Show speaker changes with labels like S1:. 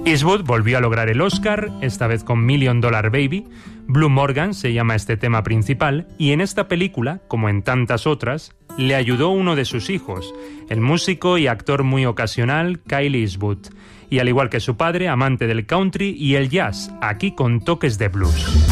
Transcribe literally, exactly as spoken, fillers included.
S1: Eastwood volvió a lograr el Oscar, esta vez con Million Dollar Baby. Blue Morgan se llama este tema principal, y en esta película, como en tantas otras, le ayudó uno de sus hijos, el músico y actor muy ocasional Kyle Eastwood, y al igual que su padre, amante del country y el jazz, aquí con toques de blues.